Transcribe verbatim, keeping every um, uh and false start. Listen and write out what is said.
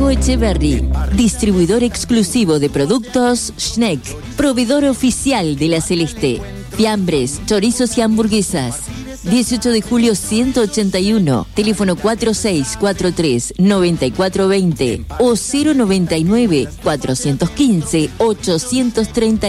Diego Echeverry, distribuidor exclusivo de productos Schneck, proveedor oficial de La Celeste. Fiambres, chorizos y hamburguesas. dieciocho de julio ciento ochenta y uno, teléfono cuatro seis cuatro tres, nueve cuatro dos cero o cero noventa y nueve, cuatrocientos quince, ochocientos treinta.